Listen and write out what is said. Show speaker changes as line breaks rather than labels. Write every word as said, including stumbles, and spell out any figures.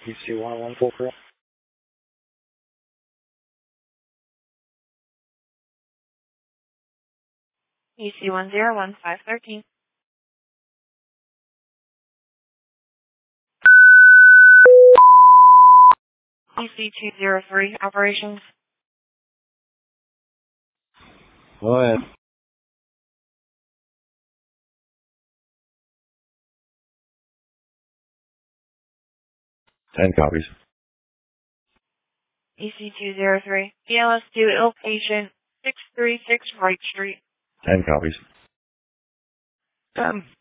E C one one four four.
E C one zero one five thirteen. E C two zero three operations.
Go ahead. Ten copies.
E C two zero three. B L S two ill patient six three six Wright Street.
Ten copies.
Ten.